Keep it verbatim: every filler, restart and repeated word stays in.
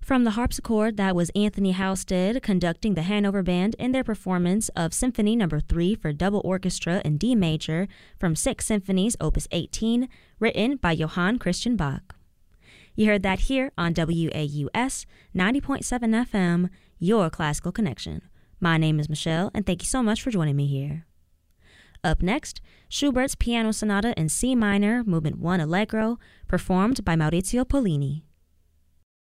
From the harpsichord, that was Anthony Halstead conducting the Hanover Band in their performance of Symphony Number three for double orchestra in D major from Six Symphonies, Opus eighteen, written by Johann Christian Bach. You heard that here on W A U S ninety point seven F M, your classical connection. My name is Michelle, and thank you so much for joining me here. Up next, Schubert's Piano Sonata in C minor, Movement one Allegro, performed by Maurizio Pollini.